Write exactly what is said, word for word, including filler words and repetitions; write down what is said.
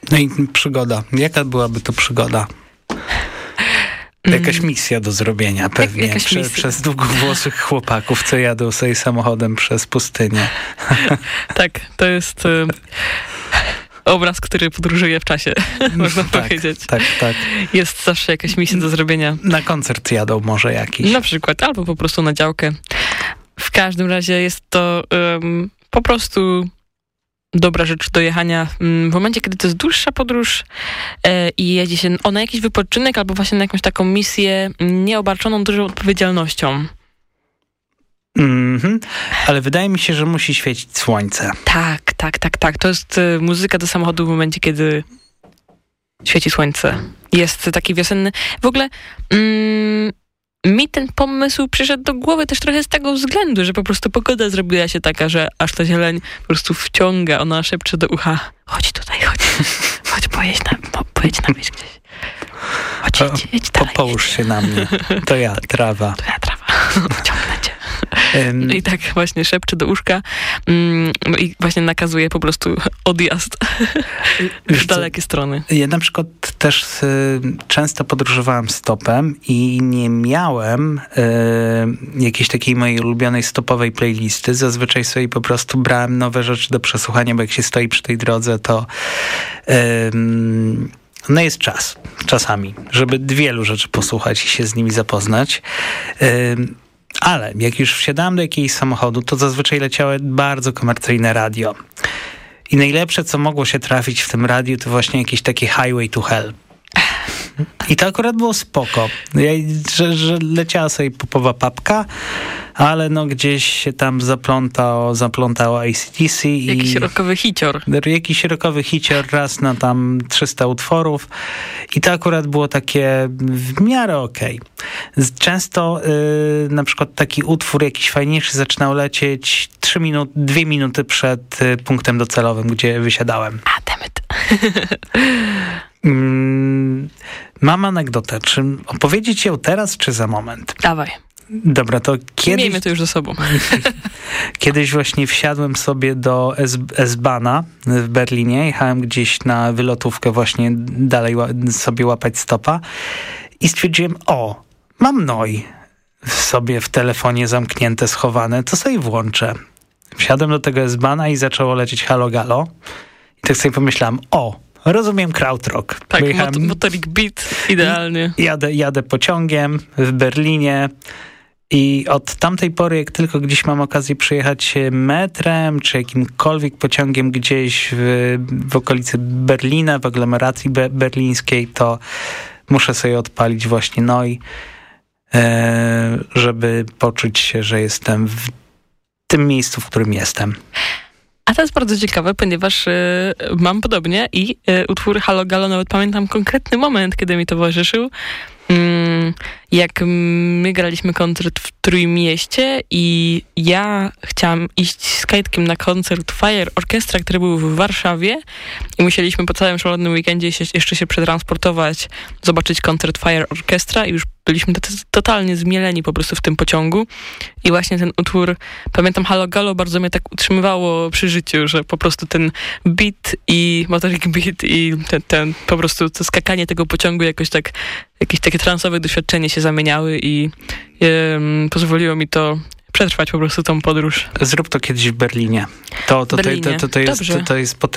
No i przygoda. Jaka byłaby to przygoda? Jakaś misja do zrobienia pewnie Jak, Prze, przez długowłosych chłopaków, co jadą sobie samochodem przez pustynię. Tak, to jest y, obraz, który podróżuje w czasie, można tak, powiedzieć. Tak, tak. Jest zawsze jakaś misja do zrobienia. Na koncert jadą może jakiś. Na przykład, albo po prostu na działkę. W każdym razie jest to um, po prostu dobra rzecz do jechania w momencie, kiedy to jest dłuższa podróż e, i jedzie się o na jakiś wypoczynek albo właśnie na jakąś taką misję nieobarczoną dużą odpowiedzialnością. Mhm. Ale wydaje mi się, że musi świecić słońce. Tak, tak, tak, tak. To jest y, muzyka do samochodu w momencie, kiedy świeci słońce. Jest taki wiosenny... W ogóle... Mm, mi ten pomysł przyszedł do głowy też trochę z tego względu, że po prostu pogoda zrobiła się taka, że aż ta zieleń po prostu wciąga, ona szepcze do ucha: chodź tutaj, chodź, chodź, pojedź na, po, pojedź na wieś gdzieś. Chodź, jedź, jedź dalej. Połóż się na mnie. To ja, trawa. To ja, trawa. Wciągnę cię. Um, I tak właśnie szepcze do uszka um, i właśnie nakazuje po prostu odjazd w dalekie strony. Ja na przykład też y, często podróżowałem stopem i nie miałem y, jakiejś takiej mojej ulubionej stopowej playlisty. Zazwyczaj sobie po prostu brałem nowe rzeczy do przesłuchania, bo jak się stoi przy tej drodze, to y, no jest czas czasami, żeby wielu rzeczy posłuchać i się z nimi zapoznać. Y, Ale jak już wsiadałem do jakiegoś samochodu, to zazwyczaj leciało bardzo komercyjne radio. I najlepsze, co mogło się trafić w tym radiu, to właśnie jakieś takie Highway to Hell. I to akurat było spoko. Ja, że, że leciała sobie popowa papka, ale no gdzieś się tam zaplątało, zaplątało A C D C. Jakiś i rockowy hicior. Jakiś rockowy hicior raz na tam trzysta utworów. I to akurat było takie w miarę okej. Okay. Często yy, na przykład taki utwór jakiś fajniejszy zaczynał lecieć trzy minuty, dwie minuty przed y, punktem docelowym, gdzie wysiadałem. A, dammit. mm, mam anegdotę. Czy opowiedzieć ją teraz, czy za moment? Dawaj. Dobra, to kiedyś... Miejmy to już ze sobą. Kiedyś właśnie wsiadłem sobie do S-Bahna w Berlinie. Jechałem gdzieś na wylotówkę właśnie dalej sobie łapać stopa i stwierdziłem, o, mam Neu w sobie w telefonie zamknięte, schowane, to sobie włączę. Wsiadłem do tego S-Bahna i zaczęło lecieć Halo Galo. I tak sobie pomyślałem, o, rozumiem krautrock. Tak, mot- motorik beat, idealnie. Jadę, jadę pociągiem w Berlinie i od tamtej pory, jak tylko gdzieś mam okazję przyjechać metrem, czy jakimkolwiek pociągiem gdzieś w, w okolicy Berlina, w aglomeracji be- berlińskiej, to muszę sobie odpalić właśnie Neu, e, żeby poczuć się, że jestem w tym miejscu, w którym jestem. A to jest bardzo ciekawe, ponieważ y, mam podobnie i y, utwór Halo Galo, nawet pamiętam konkretny moment, kiedy mi towarzyszył. Mm, jak my graliśmy koncert w Trójmieście i ja chciałam iść z Kajtkiem na koncert Fire Orchestra, który był w Warszawie i musieliśmy po całym szalonym weekendzie się, jeszcze się przetransportować, zobaczyć koncert Fire Orchestra i już byliśmy t- totalnie zmieleni po prostu w tym pociągu i właśnie ten utwór, pamiętam Halo Galo, bardzo mnie tak utrzymywało przy życiu, że po prostu ten beat i motorik beat i ten, ten po prostu to skakanie tego pociągu jakoś tak, jakieś takie transowe doświadczenie się zamieniały i um, pozwoliło mi to przetrwać po prostu tą podróż. Zrób to kiedyś w Berlinie. To, to, Berlinie. to, to, to, jest, to, to jest